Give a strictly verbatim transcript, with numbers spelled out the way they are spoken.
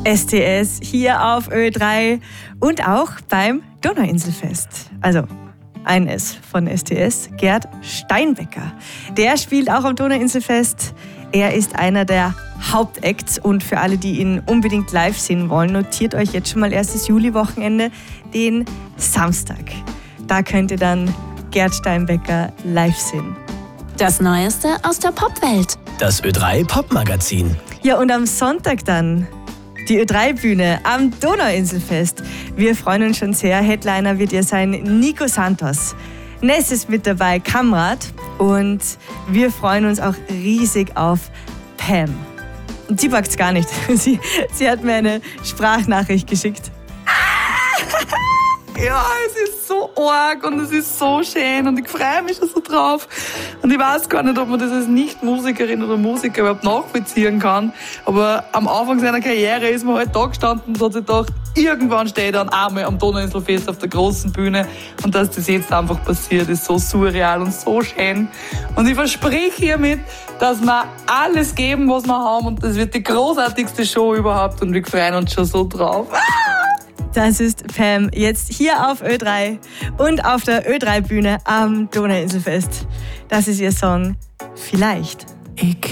S T S hier auf Ö drei und auch beim Donauinselfest. Also ein S von S T S, Gerd Steinbecker. Der spielt auch am Donauinselfest. Er ist einer der Hauptacts und für alle, die ihn unbedingt live sehen wollen, notiert euch jetzt schon mal erstes Juli-Wochenende, den Samstag. Da könnt ihr dann Gerd Steinbecker live sehen. Das Neueste aus der Popwelt. Das Ö drei Popmagazin. Ja, und am Sonntag dann die Ö drei Bühne am Donauinselfest. Wir freuen uns schon sehr. Headliner wird ja sein Nico Santos. Ness ist mit dabei, Kamrat. Und wir freuen uns auch riesig auf Pam. Und sie packt's gar nicht. Sie, sie hat mir eine Sprachnachricht geschickt. Ja, es ist so arg und es ist so schön und ich freue mich schon so drauf. Und ich weiß gar nicht, ob man das als Nicht-Musikerin oder Musiker überhaupt nachvollziehen kann. Aber am Anfang seiner Karriere ist man halt da gestanden und hat sich gedacht, irgendwann steht er dann einmal am Donauinselfest auf der großen Bühne. Und dass das jetzt einfach passiert, ist so surreal und so schön. Und ich verspreche hiermit, dass wir alles geben, was wir haben. Und das wird die großartigste Show überhaupt. Und wir freuen uns schon so drauf. Das ist Pam, jetzt hier auf Ö drei und auf der Ö drei Bühne am Donauinselfest. Das ist ihr Song Vielleicht. Ich